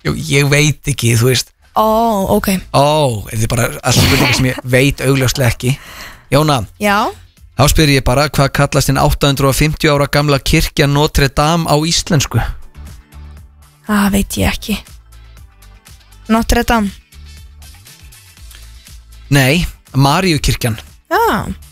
Ég veit ekki, þú veist. Ok. Þetta er bara spurning sem ég veit augljóslega ekki. Jóna. Já. Þá spyr ég bara, hvað kallast þinn 850 ára gamla kirkja Notre Dame á íslensku? Það veit ég ekki. Notre Dame. Nei, Maríukirkjan. Já.